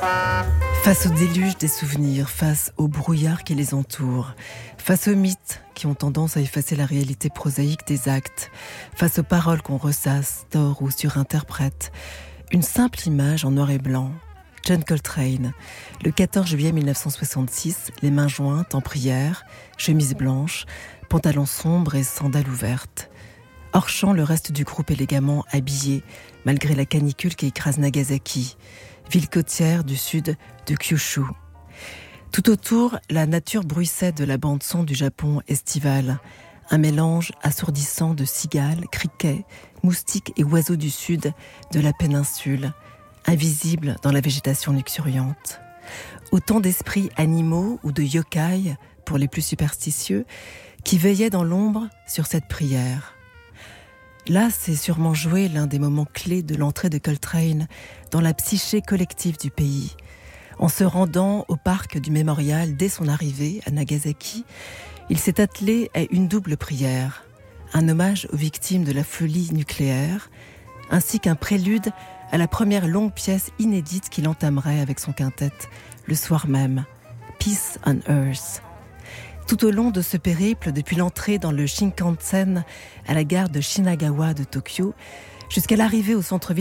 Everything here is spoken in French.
Face au déluge des souvenirs, face au brouillard qui les entoure, face aux mythes qui ont tendance à effacer la réalité prosaïque des actes, face aux paroles qu'on ressasse, tord ou surinterprète, une simple image en noir et blanc. John Coltrane, le 14 juillet 1966, les mains jointes en prière, chemise blanche, pantalon sombre et sandales ouvertes. Hors champ, le reste du groupe élégamment habillé, malgré la canicule qui écrase Nagasaki, ville côtière du sud de Kyushu. Tout autour, la nature bruissait de la bande-son du Japon estival, un mélange assourdissant de cigales, criquets, moustiques et oiseaux du sud de la péninsule, invisibles dans la végétation luxuriante. Autant d'esprits animaux ou de yokai, pour les plus superstitieux, qui veillaient dans l'ombre sur cette prière. Là, c'est sûrement joué l'un des moments clés de l'entrée de Coltrane dans la psyché collective du pays. En se rendant au parc du mémorial dès son arrivée à Nagasaki, il s'est attelé à une double prière, un hommage aux victimes de la folie nucléaire, ainsi qu'un prélude à la première longue pièce inédite qu'il entamerait avec son quintet le soir même, Peace on Earth. Tout au long de ce périple, depuis l'entrée dans le Shinkansen à la gare de Shinagawa de Tokyo, jusqu'à l'arrivée au centre-ville